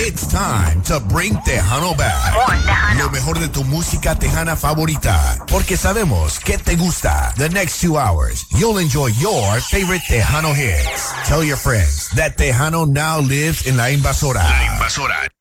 It's time to bring Tejano back. Lo mejor de tu música tejana favorita. Porque sabemos que te gusta. The next 2 hours, you'll enjoy your favorite Tejano hits. Tell your friends that Tejano now lives in La Invasora. La Invasora.